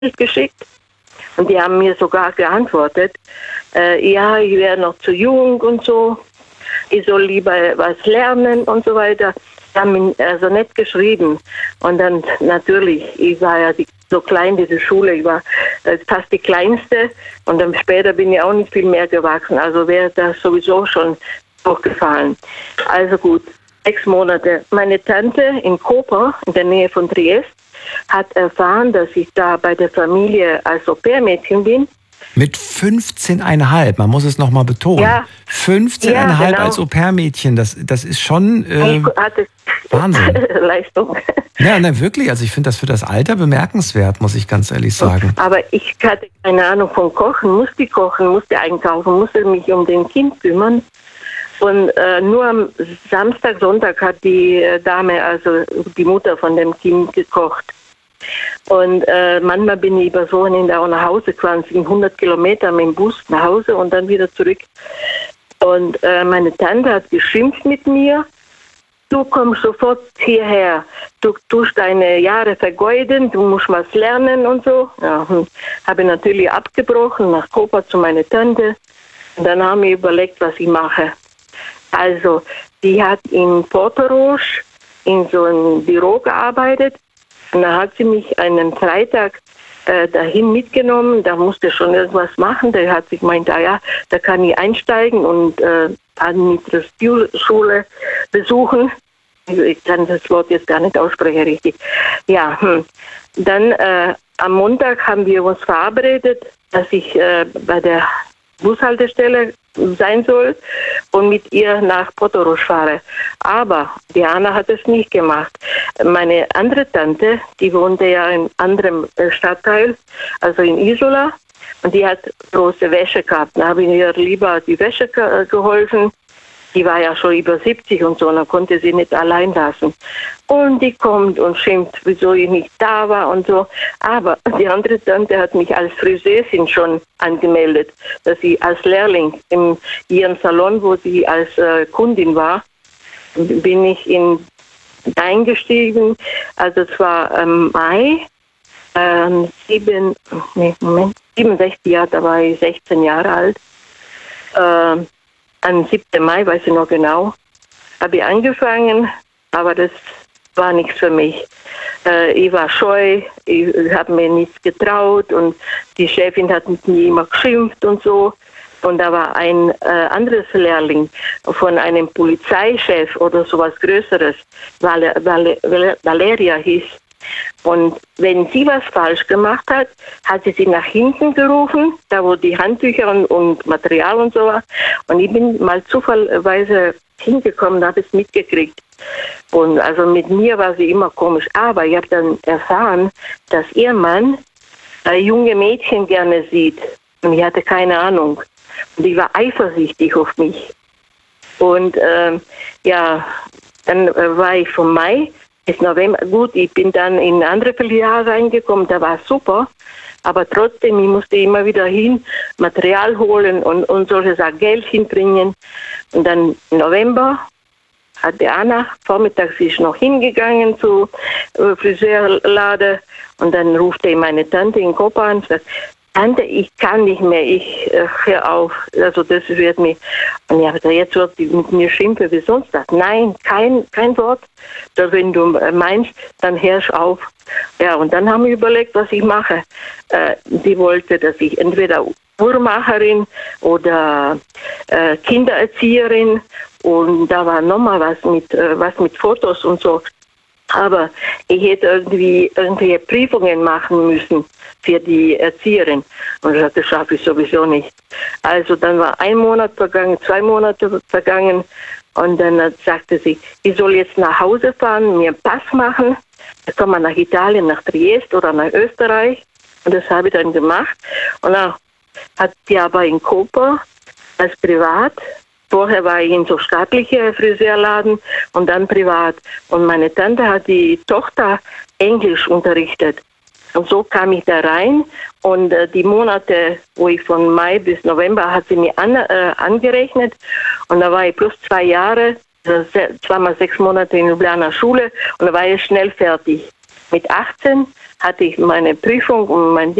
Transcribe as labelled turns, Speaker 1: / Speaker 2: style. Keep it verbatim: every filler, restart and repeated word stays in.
Speaker 1: geschickt. Und die haben mir sogar geantwortet, äh, ja, ich wäre noch zu jung und so, ich soll lieber was lernen und so weiter. Die haben mir also nett geschrieben. Und dann natürlich, ich war ja die, so klein, diese Schule, ich war äh, fast die Kleinste. Und dann später bin ich auch nicht viel mehr gewachsen. Also wäre das sowieso schon durchgefallen. Also gut, sechs Monate. Meine Tante in Koper, in der Nähe von Triest, hat erfahren, dass ich da bei der Familie als Au-pair-Mädchen bin.
Speaker 2: Mit fünfzehn Komma fünf, man muss es nochmal betonen. Ja. fünfzehn Komma fünf ja, genau. Als Au-pair-Mädchen, das, das ist schon äh, Wahnsinn.
Speaker 1: Leistung.
Speaker 2: Ja, ne, wirklich. Also ich finde das für das Alter bemerkenswert, muss ich ganz ehrlich sagen.
Speaker 1: Aber ich hatte keine Ahnung von Kochen, musste kochen, musste einkaufen, musste mich um den Kind kümmern. Und äh, nur am Samstag, Sonntag hat die Dame, also die Mutter von dem Kind, gekocht. Und äh, manchmal bin ich über so Wochenende auch nach Hause gefahren, hundert Kilometer mit dem Bus nach Hause und dann wieder zurück. Und äh, meine Tante hat geschimpft mit mir. Du kommst sofort hierher. Du tust deine Jahre vergeuden, du musst was lernen und so. Ja, habe natürlich abgebrochen nach Koper zu meiner Tante. Und dann haben wir überlegt, was ich mache. Also, die hat in Portorosch in so einem Büro gearbeitet. Und da hat sie mich einen Freitag äh, dahin mitgenommen. Da musste schon irgendwas machen. Da hat sie gemeint, ah ja, da kann ich einsteigen und äh, Administrativschule besuchen. Ich kann das Wort jetzt gar nicht aussprechen, richtig. Ja, hm. Dann äh, am Montag haben wir uns verabredet, dass ich äh, bei der Bushaltestelle sein soll und mit ihr nach Portorosch fahre. Aber Diana hat es nicht gemacht. Meine andere Tante, die wohnte ja in einem anderen Stadtteil, also in Isola, und die hat große Wäsche gehabt. Da habe ich ihr lieber die Wäsche ge- geholfen. Die war ja schon über siebzig und so, und dann konnte sie nicht allein lassen. Und die kommt und schimpft, wieso ich nicht da war und so. Aber die andere Tante hat mich als Friseurin schon angemeldet, dass sie als Lehrling in ihrem Salon, wo sie als äh, Kundin war, bin ich in, eingestiegen. Also es war im Mai, ähm, sieben, nee, Moment, siebenundsechzig Jahre, da war ich sechzehn Jahre alt. Ähm, Am siebten Mai, weiß ich noch genau, habe ich angefangen, aber das war nichts für mich. Äh, ich war scheu, ich habe mir nichts getraut und die Chefin hat mit mir immer geschimpft und so. Und da war ein äh, anderes Lehrling von einem Polizeichef oder sowas Größeres, Val- Val- Valeria hieß. Und wenn sie was falsch gemacht hat, hat sie sie nach hinten gerufen, da wo die Handtücher und, und Material und so war. Und ich bin mal zufallsweise hingekommen und habe es mitgekriegt. Und also mit mir war sie immer komisch. Aber ich habe dann erfahren, dass ihr Mann äh, junge Mädchen gerne sieht. Und ich hatte keine Ahnung. Und ich war eifersüchtig auf mich. Und äh, ja, dann äh, war ich vom Mai bis November, gut, ich bin dann in eine andere Filiale reingekommen, da war es super, aber trotzdem, ich musste immer wieder hin, Material holen und, und solche Sachen, Geld hinbringen. Und dann im November hat die Anna, vormittags ist noch hingegangen zu äh, Friseurladen und dann rufte meine Tante in Koper an und sagt, Tante, ich kann nicht mehr, ich äh, hör auf, also das wird mir, und ich habe gesagt, jetzt wird die mit mir schimpfen wie sonst was. Nein, kein, kein Wort, da, wenn du meinst, dann hörst auf. Ja, und dann haben wir überlegt, was ich mache. Äh, die wollte, dass ich entweder Uhrmacherin oder äh, Kindererzieherin, und da war nochmal was mit, äh, was mit Fotos und so. Aber ich hätte irgendwie irgendwelche Prüfungen machen müssen für die Erzieherin. Und ich sagte, das schaffe ich sowieso nicht. Also dann war ein Monat vergangen, zwei Monate vergangen. Und dann sagte sie, ich soll jetzt nach Hause fahren, mir einen Pass machen. Da kann man nach Italien, nach Triest oder nach Österreich. Und das habe ich dann gemacht. Und dann hat sie aber in Koper als privat. Vorher war ich in so staatliche Friseurladen und dann privat. Und meine Tante hat die Tochter Englisch unterrichtet. Und so kam ich da rein. Und äh, die Monate, wo ich von Mai bis November, hat sie mir an, äh, angerechnet. Und da war ich plus zwei Jahre, also zweimal sechs Monate in Ljubljana Schule. Und da war ich schnell fertig. mit achtzehn hatte ich meine Prüfung und mein